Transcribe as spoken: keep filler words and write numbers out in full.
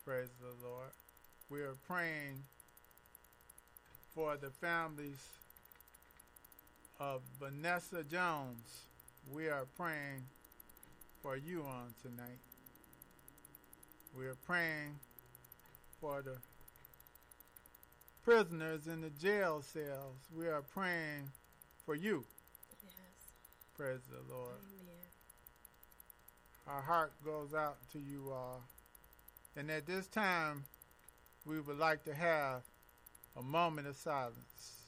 Praise the Lord. We are praying for the families of Vanessa Jones. We are praying for you on tonight. We are praying for the prisoners in the jail cells. We are praying for you. Yes. Praise the Lord. Amen. Our heart goes out to you all. And at this time, we would like to have a moment of silence.